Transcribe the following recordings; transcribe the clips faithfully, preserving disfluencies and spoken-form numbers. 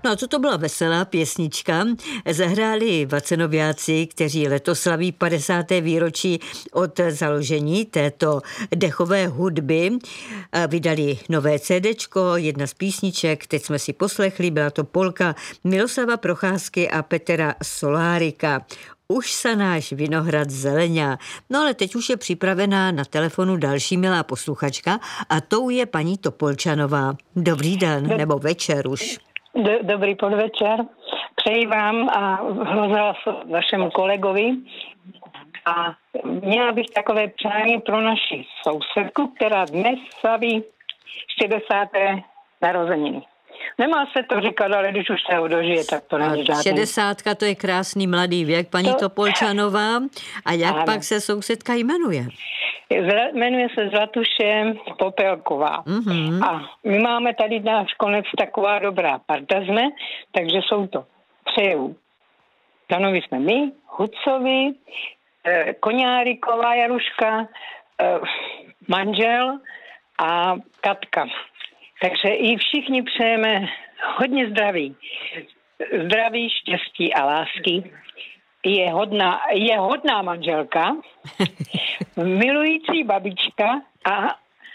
No a co to byla veselá pěsnička? Zahráli Vacenoviáci, kteří letos slaví padesáté výročí od založení této dechové hudby. Vydali nové CDčko, jedna z písniček, teď jsme si poslechli, byla to polka Miloslava Procházky a Petra Solárika. Už sa náš vinohrad zeleňá. No ale teď už je připravená na telefonu další milá posluchačka a tou je paní Topolčanová. Dobrý den, Do, nebo večer už. Do, dobrý podvečer. Přeji vám a hlazala vašemu kolegovi. A měla bych takové přání pro naši sousedku, která dnes slaví šedesáté narozeniny. Nemá se to říkat, ale když už se ho dožije, tak to není žádný. Šedesátka, to je krásný mladý věk, paní to... Topolčanová. A jak ano. Pak se sousedka jmenuje? Jmenuje se Zlatuše Popelková. Mm-hmm. A my máme tady náš konec taková dobrá parta jsme, takže jsou to Přeju. Stanovi jsme my, Hucovi, Koňáriková Jaruška, manžel a Katka. Takže i všichni přejeme hodně zdraví. Zdraví, štěstí a lásky. Je hodná, je hodná manželka, milující babička a,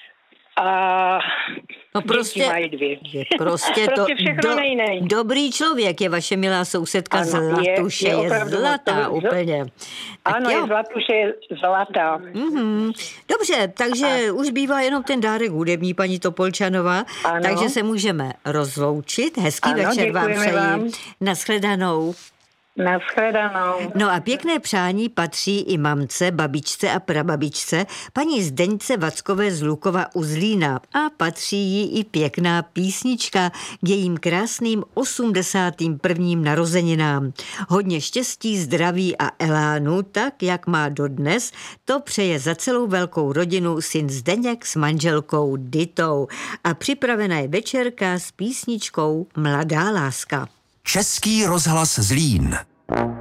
a no prostě, mají dvě. Je prostě, prostě to všechno do, nejnej. Dobrý člověk je vaše milá sousedka ano, Zlatuše, je, je, je zlatá to, úplně. Ano, tak je Zlatuše je zlatá. Mm-hmm. Dobře, takže a. už bývá jenom ten dárek hudební, paní Topolčanová, ano. Takže se můžeme rozloučit. Hezký ano, večer vám přeji. Naschledanou. Naschledanou. No a pěkné přání patří i mamce, babičce a prababičce, paní Zdeňce Vackové z Lukova u Zlína. A patří jí i pěkná písnička k jejím krásným osmdesátým prvním narozeninám. Hodně štěstí, zdraví a elánu, tak jak má dodnes, to přeje za celou velkou rodinu syn Zdeněk s manželkou Ditou. A připravená je večerka s písničkou Mladá láska. Český rozhlas Zlín.